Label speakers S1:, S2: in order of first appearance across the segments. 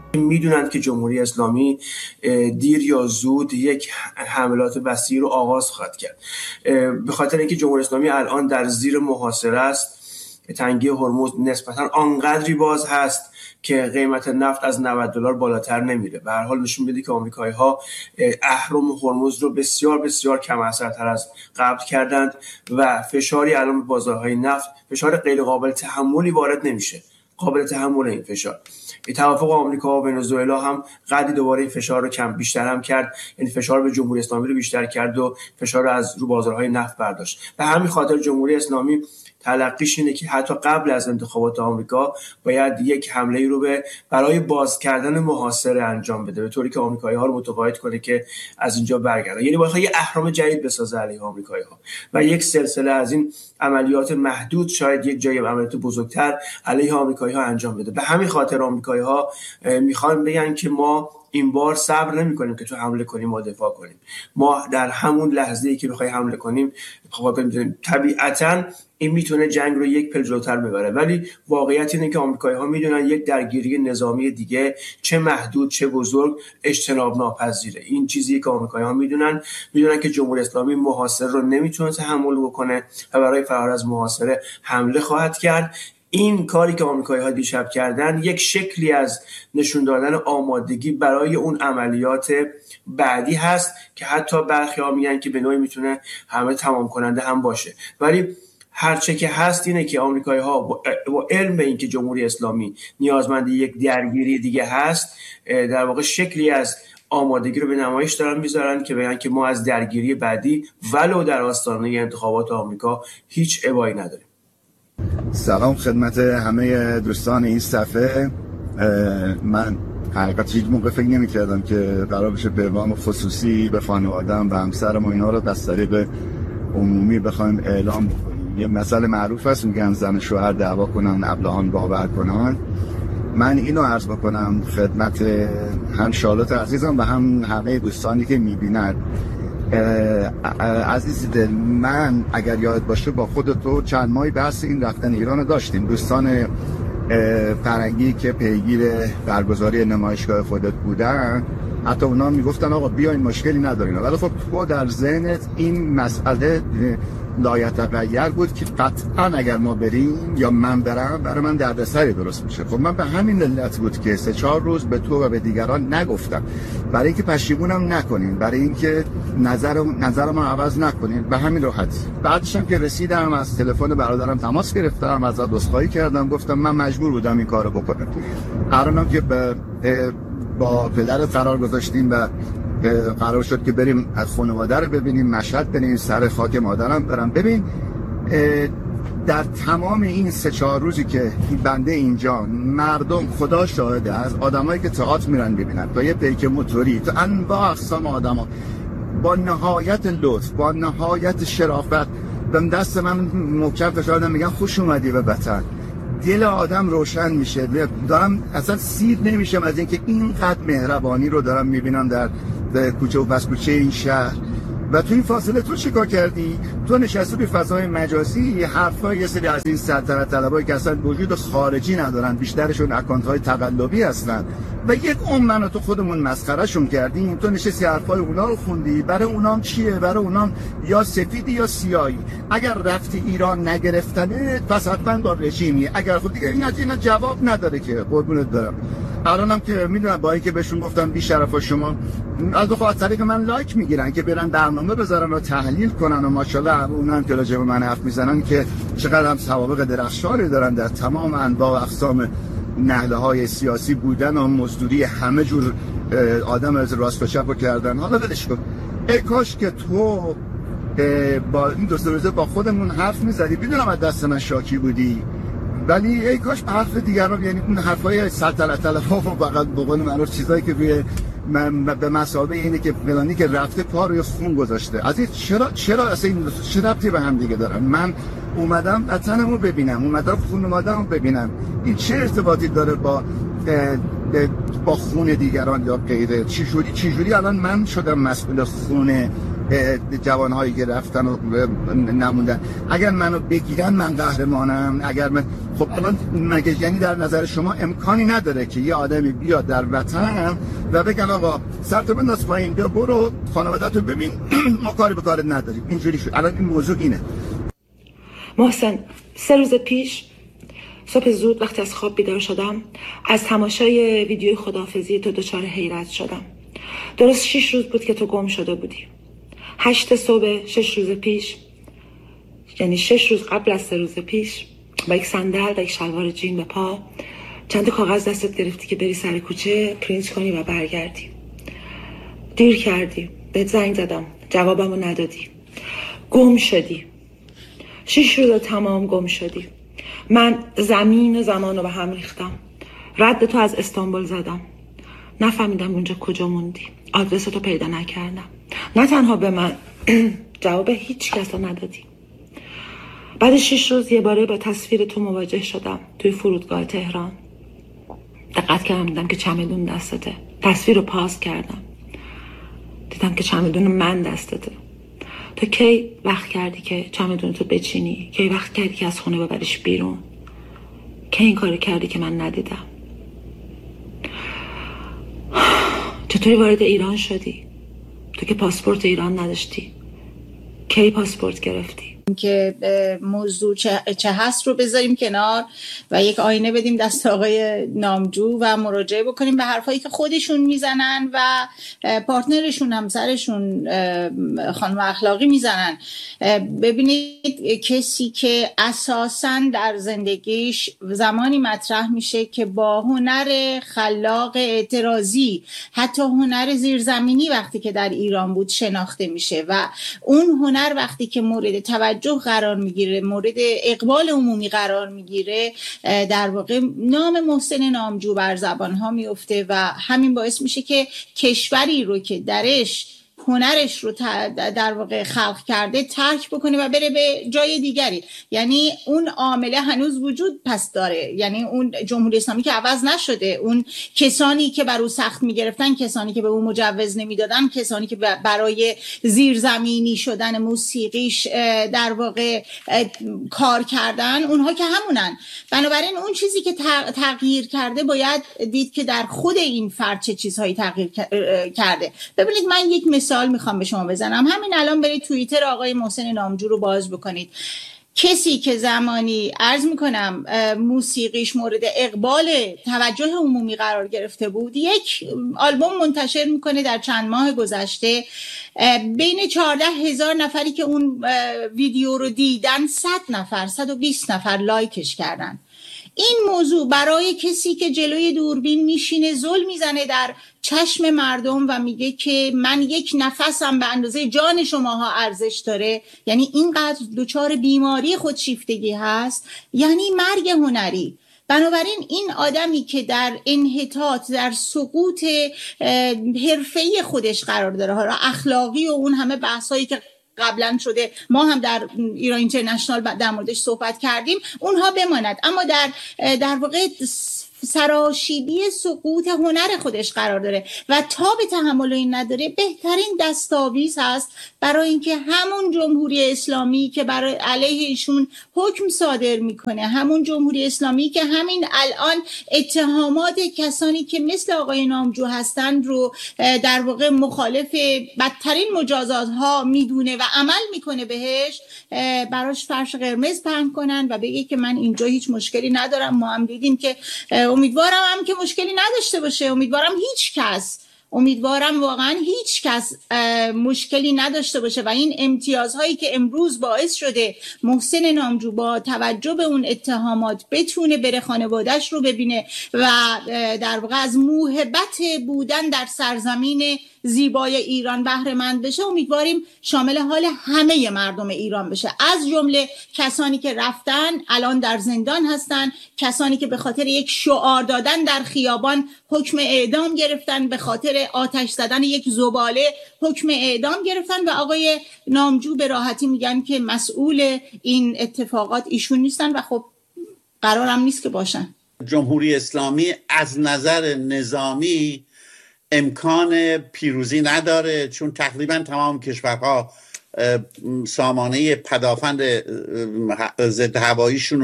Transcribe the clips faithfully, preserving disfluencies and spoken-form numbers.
S1: میدونند که جمهوری اسلامی دیر یا زود یک حملات وسیع رو آغاز خواهد کرد. به خاطر اینکه جمهوری اسلامی الان در زیر محاصره است، تنگی هرمز نسبتاً آنقدری باز هست که قیمت نفت از نود دلار بالاتر نمیره. به هر حال نشون میده که آمریکایی‌ها اهرم هرمز رو بسیار بسیار کم اثرتر از قبل کردند و فشاری الان به بازارهای نفت، فشار غیر قابل تحملی وارد نمیشه. قابل تحمل این فشار. توافق آمریکا و ونزوئلا هم قدری دوباره این فشار رو کم بیشتر هم کرد، یعنی فشار به جمهوری اسلامی رو بیشتر کرد و فشار رو از رو بازارهای نفت برداشت. به همین خاطر جمهوری اسلامی تلقیش اینه که حتی قبل از انتخابات آمریکا باید یک حمله رو به برای باز کردن محاصره انجام بده، به طوری که آمریکایی‌ها رو متقاعد کنه که از اینجا برگردن. یعنی باید یه اهرم جدید بسازه علیه آمریکایی‌ها و یک سلسله از این عملیات محدود، شاید یک جای عملیات بزرگتر علیه آمریکایی‌ها انجام بده. به همین خاطر آمریکایی‌ها میخوان بگن که ما این بار صبر نمی‌کنیم که تو حمله کنیم ما دفاع کنیم. ما در همون لحظه‌ای که بخوای حمله کنیم دفاع کنیم. طبیعتاً این میتونه جنگ رو یک پل جلوتر ببره، ولی واقعیت اینه که آمریکایی‌ها میدونن یک درگیری نظامی دیگه چه محدود چه بزرگ اجتناب ناپذیره. این چیزی که آمریکایی‌ها میدونن میدونن که جمهوری اسلامی محاصره رو نمیتونه تحمل بکنه و برای فرار از محاصره حمله خواهد کرد. این کاری که آمریکایی‌ها دیشب کردن یک شکلی از نشون دادن آمادگی برای اون عملیات بعدی هست که حتی برخی‌ها میگن که به نوعی میتونه همه تمام کننده هم باشه. ولی هرچه که هست اینه که آمریکایی‌ها با علم به این که جمهوری اسلامی نیازمند یک درگیری دیگه هست، در واقع شکلی از آمادگی رو به نمایش دارن میذارن که بگن که ما از درگیری بعدی ولو در آستانه انتخابات آمریکا هیچ ابایی نداریم.
S2: سلام خدمت همه دوستان این صفحه. من حقیقت هیچ موقع فکر نمی کردم که قرار بشه پیغام خصوصی به خانواده‌ام و همسرم و اینا رو از طریق عمومی بخوایم اعلام بکنیم. یه مسئله معروف هست، میگن زن شوهر دعوا کنن ابلهان باور کنن. من اینو عرض بکنم خدمت هم شالات عزیزم و هم همه دوستانی که میبینن. عزیز دل من، اگر یاد باشه با خود تو چند ماهی بحث این رفتن ایران داشتیم. دوستان فرنگی که پیگیر برگزاری نمایشگاه خودت بودن حتی اونا میگفتن آقا بیاین مشکلی ندارین، ولی خب تو در ذهنت این مسئله لایتغیر بود که قطعا اگر ما بریم یا من برم برای من دردسری درست میشه. خب من به همین علت بود که سه چهار روز به تو و به دیگران نگفتم، برای اینکه پشیمونم نکنین، برای اینکه نظر نظرم عوض نکنین، به همین راحت. بعدش هم که رسیدم از تلفن برادرم تماس گرفتم، ازش عذرخواهی کردم، گفتم من مجبور بودم این کارو بکنم. الانم که به با پدرت قرار گذاشتیم و قرار شد که بریم از خانواده رو ببینیم، مشهد بریم، سر خاک مادرم برم. ببین در تمام این سه چهار روزی که بنده اینجا، مردم خدا شاهده، از آدمایی که تئاتر میرن ببینن تا یه پیک موتوری تا انواع اقسام آدما، با نهایت لطف، با نهایت شرافت به دست من محکم فشار دادن، میگن خوش اومدی به وطن. دل آدم روشن میشه. دارم اصلا سیر نمیشم از اینکه اینقدر مهربانی رو دارم میبینم در, در کوچه و پس کوچه این شهر. و تو این فاصله تو چیکار کردی؟ تو نشستی به فضای مجازی حرفای یه سری از این سلطنت طلبایی که اصلا وجود خارجی ندارن، بیشترشون اکانت های تقلبی هستن و یک عمر من و تو خودمون مسخرهشون کردیم. تو نشستی حرفای اونا رو خوندی. برای اونام چیه؟ برای اونام یا سفیدی یا سیاهی. اگر رفتی ایران نگرفتنه پس حتما با رژیمی. اگر خود دیگه این اینا جواب نداره که قربونت برم. الانم که میدونم با اینکه بهشون گفتم بی شرفا شما از بخاطر طریق من لایک میگیرن که برن برنامه بذارن و تحلیل کنن و ماشاءالله اونم که راجع به من حرف میزنن که چقدر هم سوابق درخشانی دارن در تمام انواع و اقسام نهله‌های سیاسی بودن و مزدوری همه جور آدم از راست و چپ کردن. حالا ولش کن. ای کاش که تو با این دو سه روزه با خودمون حرف میزدی. میدونم از دست من شاکی بودی، ولی ای کاش به حرف دیگران، یعنی اون حرفای سلطنت طلب‌ها و فقط به قول معروف چیزایی که روی من به مسابقه اینه که فلانی که رفته پا روی خون گذاشته. از این چرا چرا اصلا این چه ربطی به هم دیگه دارن؟ من اومدم وطنمو ببینم، اومدم خون مادرمو ببینم. این چه ارتباطی داره با با خون دیگران یا غیره؟ چی جوری چی جوری الان من شدم مسئول خون جوانهایی که رفتن و نموندن؟ اگر منو بگیرن من قهرمانم. اگر من خب الان مگه یعنی در نظر شما امکانی نداره که یه آدمی بیاد در وطن و بگن آقا سرتو بنداز پایین، بیا برو خانواده‌تو ببین، ما کاری به کارت نداریم؟ اینجوری شد. الان این موضوع اینه.
S3: محسن، سه روز پیش صبح زود وقتی از خواب بیدار شدم، از تماشای ویدیوی خداحافظی تو دچار حیرت شدم. درست شش روز بود که تو گم شده بودی. هشت صبح شش روز پیش، یعنی شش روز قبل از سه روز پیش، با یک صندل و یک شلوار جین به پا، چند کاغذ دستت گرفتی که بری سر کوچه پرینت کنی و برگردی. دیر کردی، بهت زنگ زدم، جوابمو ندادی، گم شدی. شش روز تمام گم شدی. من زمین و زمان رو به هم ریختم. رد تو از استانبول زدم، نفهمیدم اونجا کجا موندی. آدرس تو پیدا نکردم. نه تنها به من، جواب هیچ کس ندادی. بعد شش روز یه باره با تصویر تو مواجه شدم توی فرودگاه تهران. دقت کردم دیدم که چمدون دستته. تصویر رو پاس کردم، دیدم که چمدون من دستته. تو کی وقت کردی که چمدون تو بچینی؟ کی وقت کردی که از خونه ببریش بیرون؟ کی این کارو کردی که من ندیدم؟ چطوری وارد ایران شدی؟ تو که پاسپورت ایران نداشتی. کی پاسپورت گرفتی؟
S4: که موضوع چه, چه هست رو بذاریم کنار و یک آینه بدیم دست آقای نامجو و مراجعه بکنیم به حرفایی که خودشون میزنن و پارتنرشون، همسرشون، خانم اخلاقی میزنن. ببینید، کسی که اساساً در زندگیش زمانی مطرح میشه که با هنر خلاق اعتراضی، حتی هنر زیرزمینی وقتی که در ایران بود شناخته میشه و اون هنر وقتی که مورد توجه قرار میگیره، مورد اقبال عمومی قرار میگیره، در واقع نام محسن نامجو بر زبان ها میفته و همین باعث میشه که کشوری رو که درش هنرش رو در واقع خلق کرده ترک بکنه و بره به جای دیگری. یعنی اون عامله هنوز وجود پس داره، یعنی اون جمهوری اسلامی که عوض نشده، اون کسانی که بر او سخت میگرفتن، کسانی که به او مجوز نمیدادن، کسانی که برای زیرزمینی شدن موسیقیش در واقع کار کردن، اونها که همونن. بنابراین اون چیزی که تغییر کرده باید دید که در خود این فرد چه چیزهایی تغییر کرده. ببینید، من یک مثال میخوام به شما بزنم. همین الان برید توییتر آقای محسن نامجو رو باز بکنید. کسی که زمانی عرض میکنم موسیقیش مورد اقبال توجه عمومی قرار گرفته بود، یک آلبوم منتشر میکنه در چند ماه گذشته. بین چهارده هزار نفری که اون ویدیو رو دیدن، صد نفر، صد و بیست نفر لایکش کردن. این موضوع برای کسی که جلوی دوربین میشینه زل میزنه در چشم مردم و میگه که من یک نفسم به اندازه جان شماها ارزش داره، یعنی اینقدر دچار بیماری خودشیفتگی هست، یعنی مرگ هنری. بنابراین این آدمی که در انحطاط، در سقوط حرفه‌ای خودش قرار داره، حالا اخلاقی و اون همه بحثایی که قبلا شده، ما هم در ایران اینترنشنال در موردش صحبت کردیم، اونها بماند، اما در در واقع سراشیبی سقوط هنر خودش قرار داره و تا به تحمل این نداره. بهترین دستاویز هست برای اینکه همون جمهوری اسلامی که برای علیه ایشون حکم صادر میکنه، همون جمهوری اسلامی که همین الان اتهامات کسانی که مثل آقای نامجو هستند رو در واقع مخالف بدترین مجازات ها میدونه و عمل میکنه بهش، براش فرش قرمز پهن کنن و بگه که من اینجا هیچ مشکلی ندارم. ما هم دیدیم که امیدوارم هم که مشکلی نداشته باشه، امیدوارم هیچ کس امیدوارم واقعا هیچ کس مشکلی نداشته باشه و این امتیازهایی که امروز باعث شده محسن نامجو با توجه به اون اتهامات بتونه بره خانواده‌اش رو ببینه و در واقع از موهبت بودن در سرزمین زیبای ایران بهره مند بشه، امیدواریم شامل حال همه مردم ایران بشه، از جمله کسانی که رفتن الان در زندان هستن، کسانی که به خاطر یک شعار دادن در خیابان حکم اعدام گرفتن، به خاطر آتش زدن یک زباله حکم اعدام گرفتن و آقای نامجو به راحتی میگن که مسئول این اتفاقات ایشون نیستن و خب قرارم نیست که باشن.
S5: جمهوری اسلامی از نظر نظامی امکان پیروزی نداره، چون تقریبا تمام کشورها سامانه پدافند ضد هواییشون رو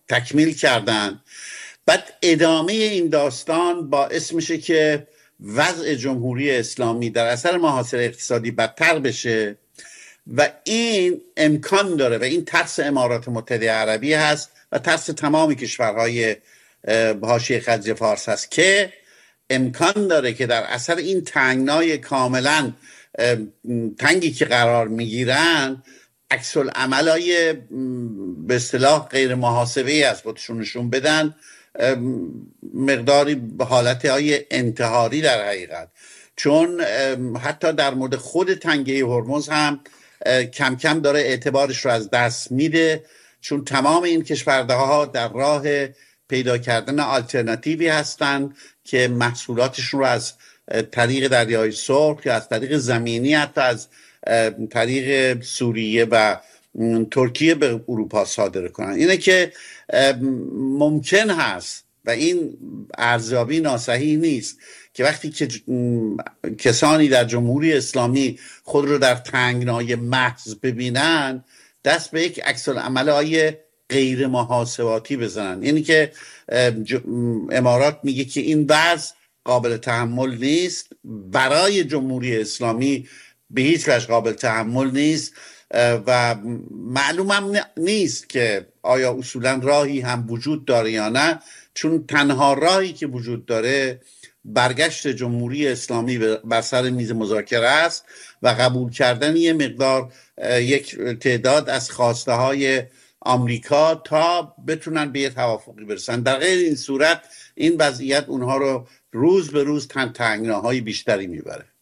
S5: تکمیل کردن. بعد ادامه این داستان باعث میشه که وضع جمهوری اسلامی در اثر محاصره اقتصادی بدتر بشه و این امکان داره و این ترس امارات متحده عربی هست و ترس تمامی کشورهای حاشیه خلیج فارس هست که امکان داره که در اثر این تنگنای کاملا تنگی که قرار میگیرن عکس العملای به اصطلاح غیر محاسبه‌ای از خودشون نشون بدن، مقداری حالتهای انتحاری در حقیقت. چون حتی در مورد خود تنگه هرمز هم کم کم داره اعتبارش رو از دست میده، چون تمام این کشورها در راه پیدا کردن آلترناتیوی هستن که محصولاتشون رو از طریق دریای سرخ یا از طریق زمینی، حتی از طریق سوریه و ترکیه به اروپا صادر کنن. اینه که ممکن هست و این ارزیابی ناصحیح نیست که وقتی که کسانی در جمهوری اسلامی خود رو در تنگنای محض ببینن دست به یک عکس العمل‌های غیر محاسباتی بزنن. اینی که امارات میگه که این وضع قابل تحمل نیست، برای جمهوری اسلامی به هیچ وجه قابل تحمل نیست و معلوم هم نیست که آیا اصولا راهی هم وجود داره یا نه، چون تنها راهی که وجود داره برگشت جمهوری اسلامی بر سر میز مذاکره است و قبول کردن یه مقدار یک تعداد از خواسته های آمریکا تا بتونن به یه توافقی برسن. در غیر این صورت این وضعیت اونها رو روز به روز تنگناهای بیشتری میبره.